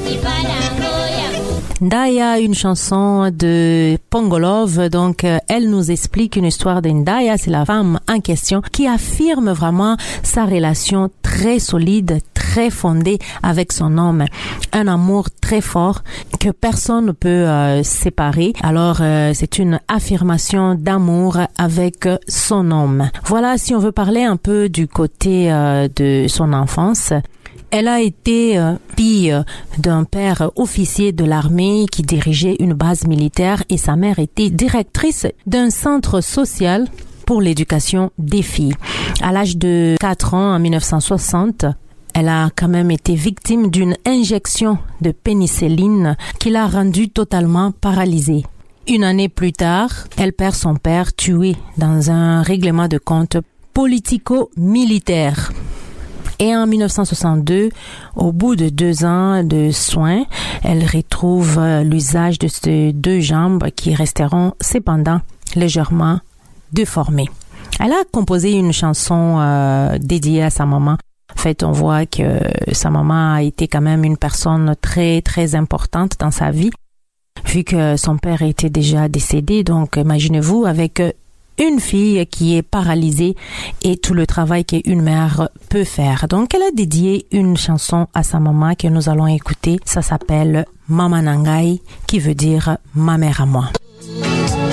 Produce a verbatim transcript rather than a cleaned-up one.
Ndaya, une chanson de Pongolov, donc euh, elle nous explique une histoire d'Ndaya, c'est la femme en question qui affirme vraiment sa relation très solide, très fondée avec son homme, un amour très fort que personne ne peut euh, séparer. Alors euh, c'est une affirmation d'amour avec son homme. Voilà, si on veut parler un peu du côté euh, de son enfance. Elle a été euh, fille d'un père officier de l'armée qui dirigeait une base militaire et sa mère était directrice d'un centre social pour l'éducation des filles. À l'âge de quatre ans, en dix-neuf cent soixante, elle a quand même été victime d'une injection de pénicilline qui l'a rendue totalement paralysée. Une année plus tard, elle perd son père tué dans un règlement de compte politico-militaire. Et en dix-neuf cent soixante-deux, au bout de deux ans de soins, elle retrouve l'usage de ses deux jambes qui resteront cependant légèrement déformées. Elle a composé une chanson euh, dédiée à sa maman. En fait, on voit que sa maman a été quand même une personne très, très importante dans sa vie, vu que son père était déjà décédé. Donc, imaginez-vous avec une fille qui est paralysée et tout le travail qu'une mère peut faire. Donc, elle a dédié une chanson à sa maman que nous allons écouter. Ça s'appelle Mama Nangai, qui veut dire ma mère à moi.